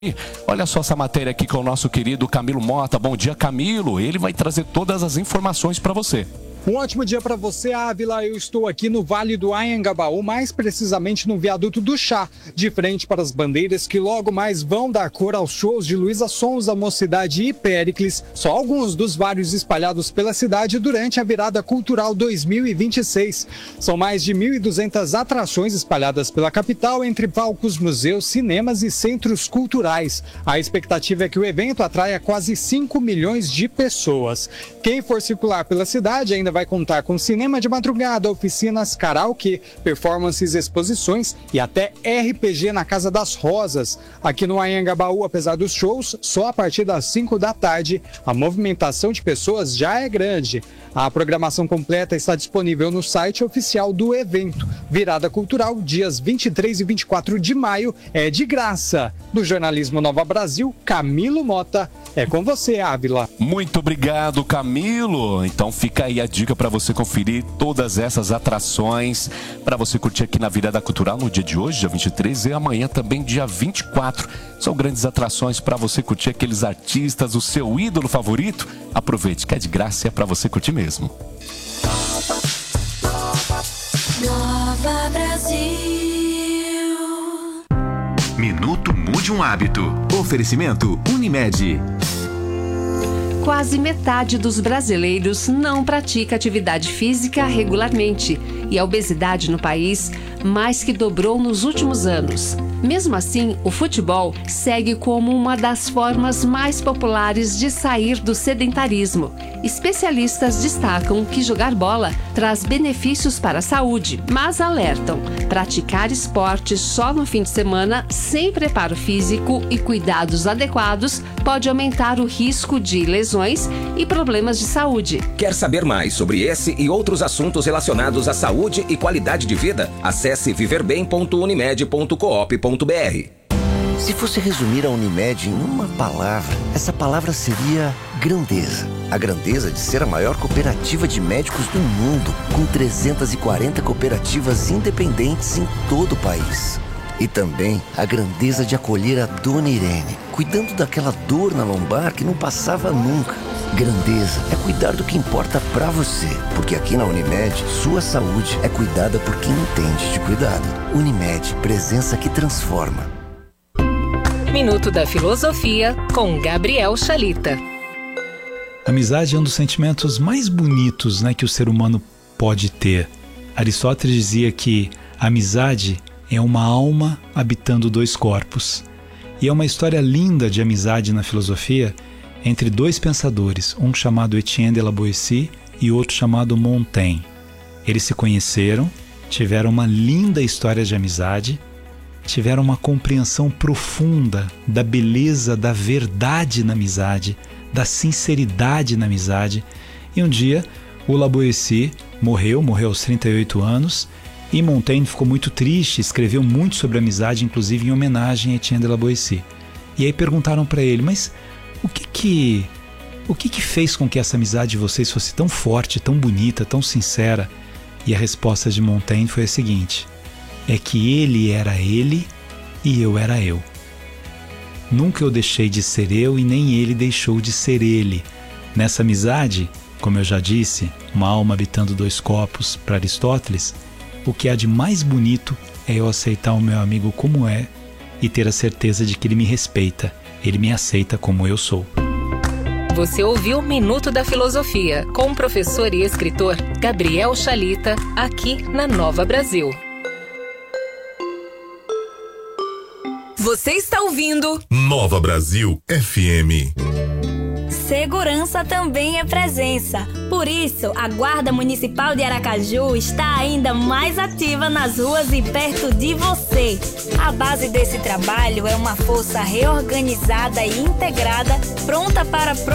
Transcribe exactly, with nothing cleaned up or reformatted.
Olha só essa matéria aqui com o nosso querido Camilo Mota. Bom dia, Camilo. Ele vai trazer todas as informações para você. Um ótimo dia para você, Ávila. Eu estou aqui no Vale do Anhangabaú, mais precisamente no viaduto do Chá, de frente para as bandeiras que logo mais vão dar cor aos shows de Luísa Sonza, Mocidade e Péricles. Só alguns dos vários espalhados pela cidade durante a Virada Cultural dois mil e vinte e seis. São mais de mil e duzentas atrações espalhadas pela capital, entre palcos, museus, cinemas e centros culturais. A expectativa é que o evento atraia quase cinco milhões de pessoas. Quem for circular pela cidade ainda vai contar com cinema de madrugada, oficinas, karaokê, performances, exposições e até R P G na Casa das Rosas. Aqui no Anhangabaú, apesar dos shows, só a partir das cinco da tarde, a movimentação de pessoas já é grande. A programação completa está disponível no site oficial do evento. Virada Cultural, dias vinte e três e vinte e quatro de maio, é de graça. Do Jornalismo Nova Brasil, Camilo Mota. É com você, Ávila. Muito obrigado, Camilo. Então fica aí a dica para você conferir todas essas atrações, para você curtir aqui na Virada Cultural no dia de hoje, dia vinte e três, e amanhã também, dia vinte e quatro. São grandes atrações para você curtir aqueles artistas, o seu ídolo favorito. Aproveite, que é de graça e é para você curtir mesmo. Nova Brasil. Minuto Mude um Hábito. Oferecimento Unimed. Quase metade dos brasileiros não pratica atividade física regularmente e a obesidade no país mais que dobrou nos últimos anos. Mesmo assim, o futebol segue como uma das formas mais populares de sair do sedentarismo. Especialistas destacam que jogar bola traz benefícios para a saúde, mas alertam: praticar esporte só no fim de semana, sem preparo físico e cuidados adequados, pode aumentar o risco de lesões e problemas de saúde. Quer saber mais sobre esse e outros assuntos relacionados à saúde e qualidade de vida? Acesse viver bem ponto unimed ponto coop ponto br. Se fosse resumir a Unimed em uma palavra, essa palavra seria grandeza. A grandeza de ser a maior cooperativa de médicos do mundo, com trezentas e quarenta cooperativas independentes em todo o país. E também a grandeza de acolher a Dona Irene, cuidando daquela dor na lombar que não passava nunca. Grandeza é cuidar do que importa pra você, porque aqui na Unimed, sua saúde é cuidada por quem entende de cuidado. Unimed, presença que transforma. Minuto da Filosofia com Gabriel Chalita. Amizade é um dos sentimentos mais bonitos, né, que o ser humano pode ter. Aristóteles dizia que a amizade é uma alma habitando dois corpos. E é uma história linda de amizade na filosofia entre dois pensadores, um chamado Etienne de la Boétie e outro chamado Montaigne. Eles se conheceram, tiveram uma linda história de amizade, tiveram uma compreensão profunda da beleza, da verdade na amizade, da sinceridade na amizade. E um dia o La Boétie morreu, morreu aos trinta e oito anos, e Montaigne ficou muito triste, escreveu muito sobre amizade, inclusive em homenagem a Etienne de la Boétie. E aí perguntaram para ele: mas o que que, o que que fez com que essa amizade de vocês fosse tão forte, tão bonita, tão sincera? E a resposta de Montaigne foi a seguinte: é que ele era ele e eu era eu. Nunca eu deixei de ser eu e nem ele deixou de ser ele. Nessa amizade, como eu já disse, uma alma habitando dois corpos para Aristóteles, o que há de mais bonito é eu aceitar o meu amigo como é e ter a certeza de que ele me respeita, ele me aceita como eu sou. Você ouviu Minuto da Filosofia com o professor e escritor Gabriel Chalita, aqui na Nova Brasil. Você está ouvindo Nova Brasil F M. Segurança também é presença. Por isso, a Guarda Municipal de Aracaju está ainda mais ativa nas ruas e perto de você. A base desse trabalho é uma força reorganizada e integrada, pronta para